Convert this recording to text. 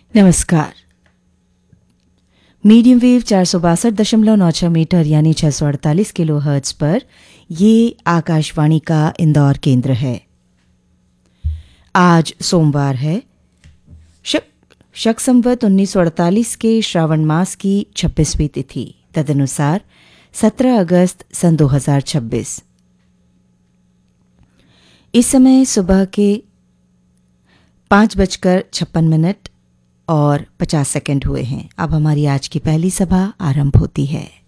नमस्कार। Medium wave 462.96 metre यानी 648 kilo hertz पर ये आकाशवाणी का इंदौर केंद्र है। आज सोमवार है, शक संवत 1948 के श्रावण मास की 26वीं तिथि, तदनुसार 17 अगस्त सन 2026। इस समय सुबह के 5:56 और 50 सेकंड हुए हैं। अब हमारी आज की पहली सभा आरंभ होती है।